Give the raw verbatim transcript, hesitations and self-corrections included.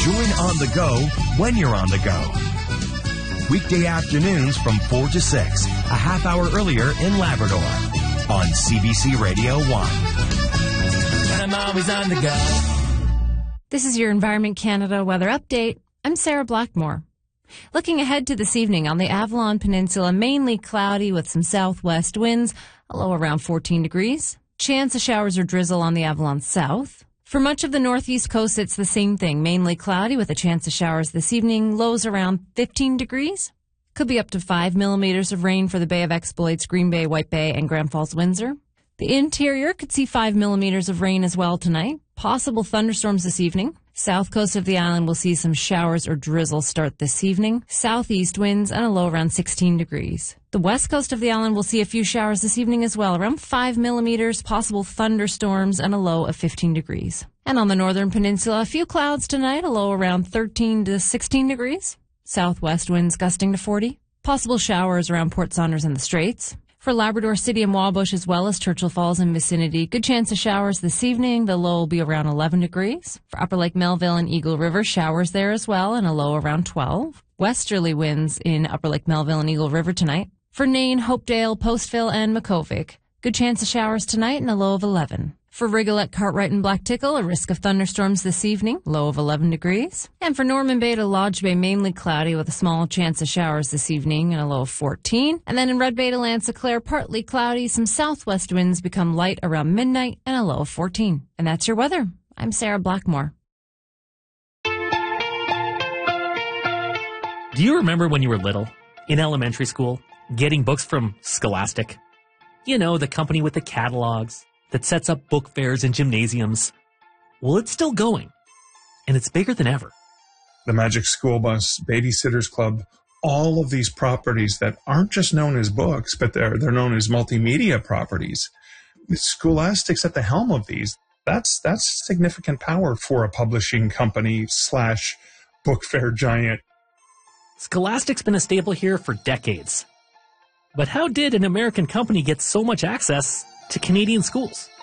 Join On the Go when you're on the go. Weekday afternoons from four to six, a half hour earlier in Labrador on C B C Radio one. And I'm always on the go. This is your Environment Canada weather update. I'm Sarah Blackmore. Looking ahead to this evening on the Avalon Peninsula, mainly cloudy with some southwest winds, a low around fourteen degrees. Chance of showers or drizzle on the Avalon South. For much of the northeast coast, it's the same thing, mainly cloudy with a chance of showers this evening, lows around fifteen degrees. Could be up to five millimeters of rain for the Bay of Exploits, Green Bay, White Bay, and Grand Falls, Windsor. The interior could see five millimeters of rain as well tonight. Possible thunderstorms this evening. South coast of the island will see some showers or drizzle start this evening. Southeast winds and a low around sixteen degrees. The west coast of the island will see a few showers this evening as well, around five millimeters, possible thunderstorms and a low of fifteen degrees. And on the northern peninsula, a few clouds tonight, a low around thirteen to sixteen degrees. Southwest winds gusting to forty. Possible showers around Port Saunders and the Straits. For Labrador City and Wabush, as well as Churchill Falls and vicinity, good chance of showers this evening. The low will be around eleven degrees. For Upper Lake Melville and Eagle River, showers there as well, and a low around twelve. Westerly winds in Upper Lake Melville and Eagle River tonight. For Nain, Hopedale, Postville, and Makovic, good chance of showers tonight and a low of eleven. For Rigolette, Cartwright, and Black Tickle, a risk of thunderstorms this evening, low of eleven degrees. And for Norman Bay to Lodge Bay, mainly cloudy with a small chance of showers this evening and a low of fourteen. And then in Red Bay to Lansa-Clare, partly cloudy, some southwest winds become light around midnight and a low of fourteen. And that's your weather. I'm Sarah Blackmore. Do you remember when you were little, in elementary school, getting books from Scholastic? You know, the company with the catalogs that sets up book fairs and gymnasiums. Well, it's still going, and it's bigger than ever. The Magic School Bus, Babysitters Club, all of these properties that aren't just known as books, but they're they're known as multimedia properties. Scholastic's at the helm of these. That's that's significant power for a publishing company slash book fair giant. Scholastic's been a staple here for decades. But how did an American company get so much access to Canadian schools?